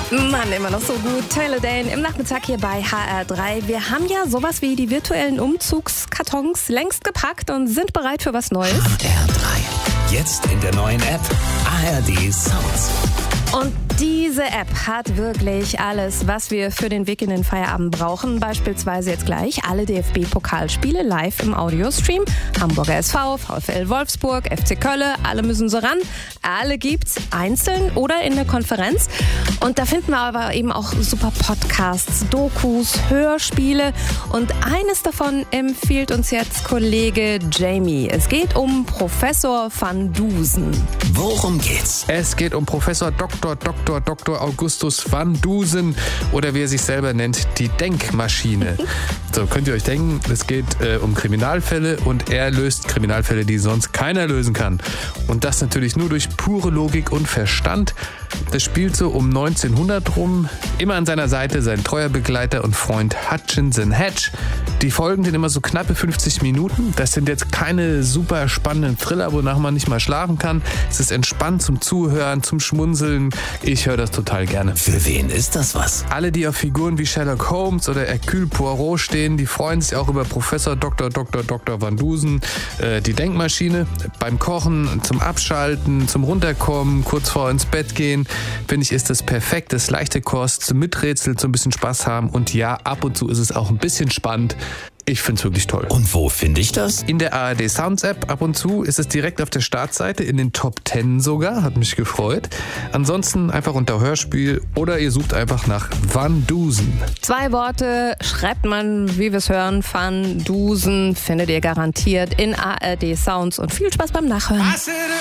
Mann, immer noch so gut. Taylor Dane im Nachmittag hier bei HR3. Wir haben ja sowas wie die virtuellen Umzugskartons längst gepackt und sind bereit für was Neues. HR3. Jetzt in der neuen App ARD Sounds. Und diese App hat wirklich alles, was wir für den Weg in den Feierabend brauchen. Beispielsweise jetzt gleich alle DFB-Pokalspiele live im Audiostream. Hamburger SV, VfL Wolfsburg, FC Köln, alle müssen so ran. Alle gibt's einzeln oder in der Konferenz. Und da finden wir aber eben auch super Podcasts, Dokus, Hörspiele. Und eines davon empfiehlt uns jetzt Kollege Jamie. Es geht um Professor van Dusen. Worum geht's? Es geht um Professor Dr. Augustus van Dusen oder wie er sich selber nennt, die Denkmaschine. So, könnt ihr euch denken, es geht um Kriminalfälle und er löst Kriminalfälle, die sonst keiner lösen kann. Und das natürlich nur durch pure Logik und Verstand. Das spielt so um 1900 rum. Immer an seiner Seite sein treuer Begleiter und Freund Hutchinson Hedge. Die Folgen sind immer so knappe 50 Minuten. Das sind jetzt keine super spannenden Thriller, wonach man nicht mal schlafen kann. Es ist entspannt zum Zuhören, zum Schmunzeln. Ich höre das total gerne. Für wen ist das was? Alle, die auf Figuren wie Sherlock Holmes oder Hercule Poirot stehen, die freuen sich auch über Professor Dr. van Dusen, die Denkmaschine. Beim Kochen, zum Abschalten, zum Runterkommen, kurz vor ins Bett gehen, finde ich, ist das perfekt. Das leichte Kost, zum Miträtseln, zum bisschen Spaß haben. Und ja, ab und zu ist es auch ein bisschen spannend. Ich finde es wirklich toll. Und wo finde ich das? In der ARD Sounds App ab und zu ist es direkt auf der Startseite, in den Top 10 sogar, hat mich gefreut. Ansonsten einfach unter Hörspiel oder ihr sucht einfach nach Van Dusen. 2 Worte schreibt man, wie wir es hören, Van Dusen, findet ihr garantiert in ARD Sounds und viel Spaß beim Nachhören.